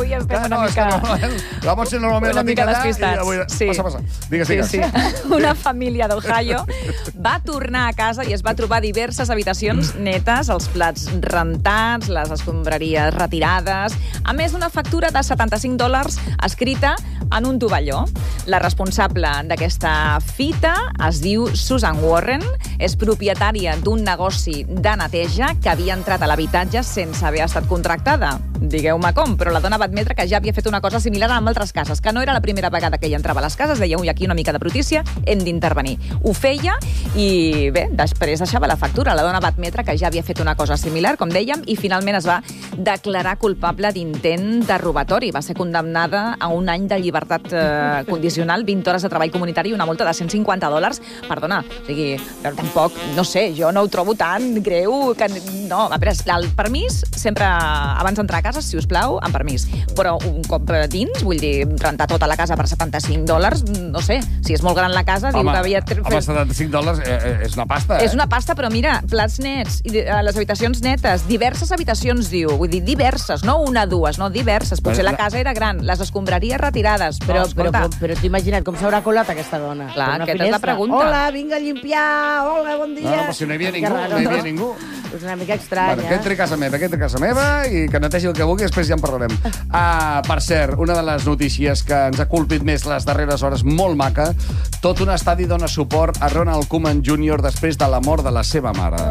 avui estem una mica... La Montse normalment una mica despistats. Passa. Digues. Sí. Una família d'Ohio va tornar a casa i es va trobar diverses habitacions netes, els plats rentats, les escombraries retirades, a més d'una factura de $75 escrita en un tovalló. La responsable d'aquesta fita es diu Susan Warren, és propietària d'un negoci de neteja que havia entrat a l'habitatge sense haver estat contractada. Digueu-me com, però la dona va admetre que ja havia fet una cosa similar amb altres cases, que no era la primera vegada que ella entrava a les cases, deia, ui, aquí una mica de brutícia, hem d'intervenir. Ho feia i, bé, després deixava la factura. La dona va admetre que ja havia fet una cosa similar, com dèiem, i finalment es va declarar culpable d'intent de robatori. Va ser condemnada a un any de llibertat condicional, 20 hores de treball comunitari i una multa de $150. Perdona, o sigui, tampoc, no sé, jo no ho trobo tan greu que... No, a veure, el permís, sempre abans d'entrar a casa, si us plau, amb permís. Però un cop dins, vull dir, rentar tota la casa per $75, no sé, si és molt gran la casa, diu que havia... Home, $75 és una pasta, És una pasta, però mira, plats nets, les habitacions netes, diverses habitacions, diu, vull dir, diverses, no una, dues, no, diverses. Potser la casa era gran, les escombraries retirades, però escolta... Però t'ho imagina't com s'haurà colat aquesta dona. Clar, aquesta és la pregunta. Hola, vinga a limpiar, hola, bon dia. No, però si no hi havia ningú, És una mica estrany, que entri a casa meva i que netegi el que vulgui, després ja en parlarem. Per cert, una de les notícies que ens ha colpit més les darreres hores, molt maca, tot un estadi dona suport a Ronald Koeman Jr. després de la mort de la seva mare.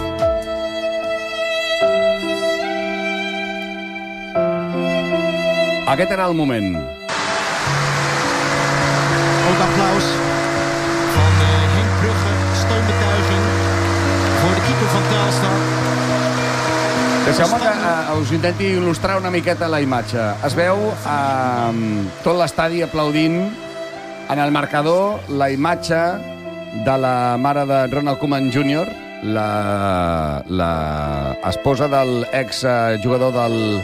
Aquest era el moment. Ook applaus van Henk Brugge, steunbetuiging voor de keeper van Telstar. Deixeu-me que us intenti il·lustrar una miqueta la imatge. Es veu tot l'estadi aplaudint en el marcador la imatge de la mare de Ronald Koeman Jr., la esposa del exjugador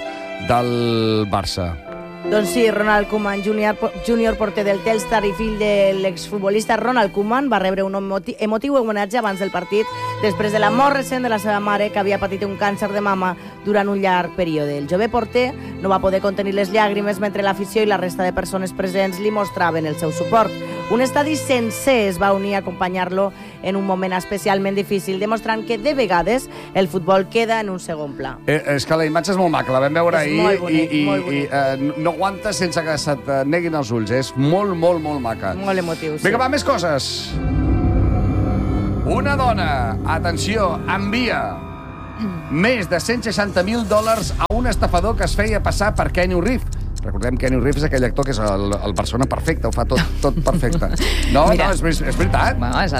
del Barça. Doncs sí, Ronald Koeman Jr., porter del Telstar i fill de l'exfutbolista Ronald Koeman, va rebre un emotiu homenatge abans del partit després de la mort recent de la seva mare, que havia patit un càncer de mama durant un llarg període. El jove porter no va poder contenir les llàgrimes mentre l'afició i la resta de persones presents li mostraven el seu suport. Un estadi sencer es va unir a acompanyar-lo en un moment especialment difícil, demostrant que de vegades el futbol queda en un segon pla. És que la imatge és molt maca, la vam veure ahir molt bonic, molt bonic. I no aguantes sense que se't neguin els ulls. És molt, molt, molt maca. Molt emotiu, sí. Vinga, va, més coses. Una dona, atenció, envia més de $160.000 a un estafador que es feia passar per Keanu Reeves. Recordem que Keanu Reeves és aquell actor que és el persona perfecta, ho fa tot perfecte. No, mira, no, és veritat. Bueno, és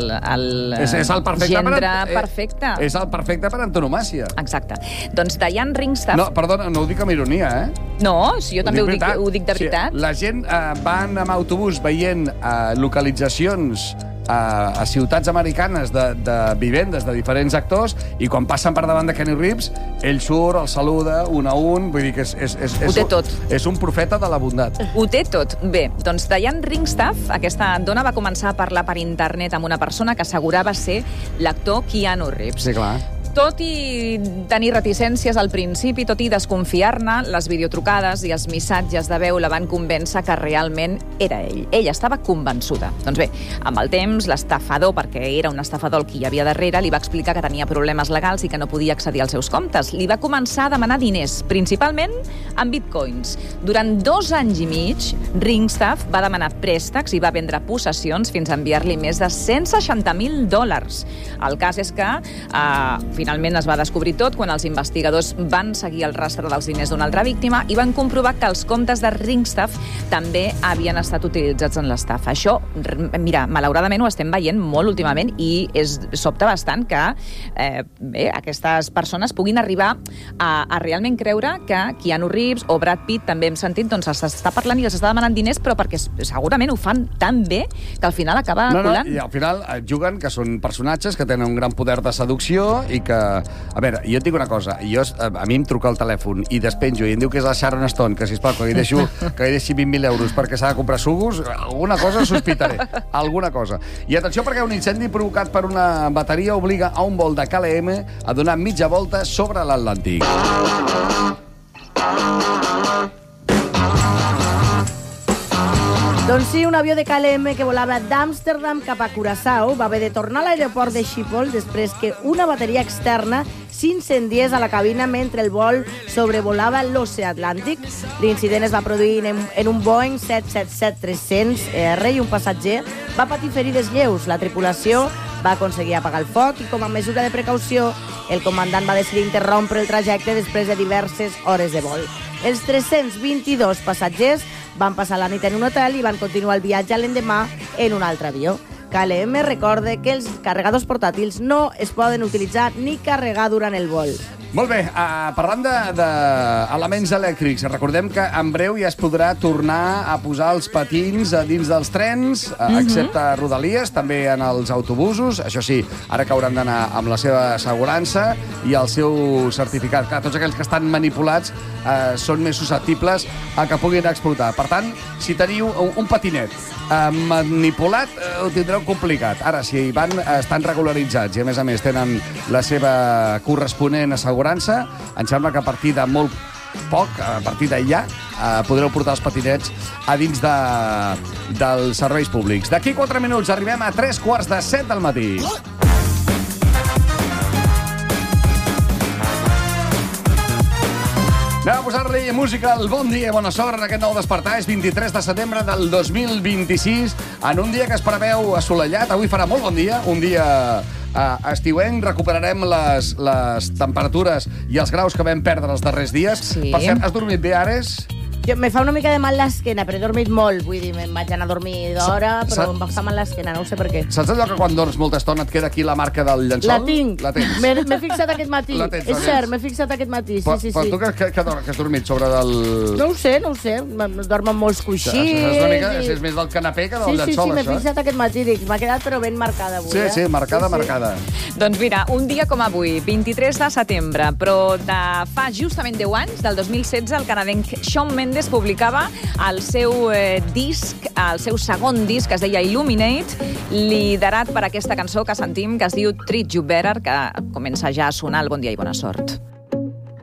el perfecte gendre perfecte. És el perfecte per antonomàsia. Exacte. Doncs Diane Ringstaff... No, perdona, no ho dic amb ironia, No, si jo també ho dic de veritat. La gent va anar amb autobús veient localitzacions a ciutats americanes de vivendes de diferents actors, i quan passen per davant de Keanu Reeves, ell surt, el saluda un a un, vull dir que ho té tot. És un profeta de la bondat. Ho té tot. Bé, doncs Diane Ringstaff, aquesta dona, va començar a parlar per internet amb una persona que assegurava ser l'actor Keanu Reeves. Sí, clar. Tot i tenir reticències al principi, tot i desconfiar-ne, les videotrucades i els missatges de veu la van convèncer que realment era ell. Ella estava convençuda. Doncs bé, amb el temps, l'estafador, perquè era un estafador el qui hi havia darrere, li va explicar que tenia problemes legals i que no podia accedir als seus comptes. Li va començar a demanar diners, principalment en bitcoins. Durant 2 anys i mig, Ringstaff va demanar préstecs i va vendre possessions fins a enviar-li més de $160.000. El cas és que finalment es va descobrir tot quan els investigadors van seguir el rastre dels diners d'una altra víctima i van comprovar que els comptes de Ringstaff també havien estat utilitzats en l'estafa. Això, mira, malauradament ho estem veient molt últimament i sobta bastant que aquestes persones puguin arribar a realment creure que Keanu Reeves o Brad Pitt, també hem sentit, doncs s'està parlant i els està demanant diners, però perquè segurament ho fan tan bé que al final acaba colant. I al final juguen que són personatges que tenen un gran poder de seducció i que... A veure, jo et dic una cosa. A mi em truca el telèfon i despenjo i em diu que és la Sharon Stone, que sisplau, que li deixi 20.000 euros perquè s'ha de comprar sucos, alguna cosa sospitaré. Alguna cosa. I atenció, perquè un incendi provocat per una bateria obliga a un vol de KLM a donar mitja volta sobre l'Atlàntic. Doncs sí, un avió de KLM que volava d'Amsterdam cap a Curaçao va haver de tornar a l'aeroport de Schiphol després que una bateria externa s'incendiés a la cabina mentre el vol sobrevolava l'oceà Atlàntic. L'incident es va produir en un Boeing 777-300ER i un passatger va patir ferides lleus. La tripulació va aconseguir apagar el foc i, com a mesura de precaució, el comandant va decidir interrompre el trajecte després de diverses hores de vol. Els 322 passatgers van passar la nit en un hotel i van continuar el viatge l'endemà en un altre avió. KLM recorda que els carregadors portàtils no es poden utilitzar ni carregar durant el vol. Molt bé, parlant d'elements elèctrics, recordem que en breu ja es podrà tornar a posar els patins a dins dels trens, excepte Rodalies, també en els autobusos. Això sí, ara que hauran d'anar amb la seva assegurança i el seu certificat. Clar, tots aquells que estan manipulats són més susceptibles a que puguin explotar. Per tant, si teniu un patinet manipulat, ho tindreu complicat. Ara, si estan regularitzats i, a més, tenen la seva corresponent assegurança, em sembla que a partir de molt poc, a partir de ja, podreu portar els patinets a dins dels serveis públics. D'aquí 4 minuts arribem a 7:15 del matí. Anem a posar-li música al Bon Dia i Bona Sort en aquest nou despertar. És 23 de setembre del 2026, en un dia que es preveu assolellat. Avui farà molt bon dia, un dia estiuenc. Recuperarem les temperatures i els graus que vam perdre els darrers dies. Sí. Per cert, has dormit bé, Ares? Me fa una mica de mal l'esquena, però he dormit molt. Vull dir, me'n vaig anar a dormir d'hora, però em va fer mal l'esquena, no ho sé per què. Saps allò que quan dorms molta estona et queda aquí la marca del llençol? La tinc. La tens. M'he fixat aquest matí. La tens, És cert, m'he fixat aquest matí. Sí. Però tu que has dormit sobre del... No ho sé. Dormen molts coixins. És més del canapé que del llençol, Sí, m'he això. fixat aquest matí. M'ha quedat però ben marcada avui. Sí, marcada. Doncs mira, un dia com avui, 23 de setembre, però de fa justament 10 anys, del 2016, el canadenc Shawn Mendes publicava el seu disc, el seu segon disc, que es deia Illuminate, liderat per aquesta cançó que sentim, que es diu Treat You Better, que comença ja a sonar el Bon Dia i Bona Sort.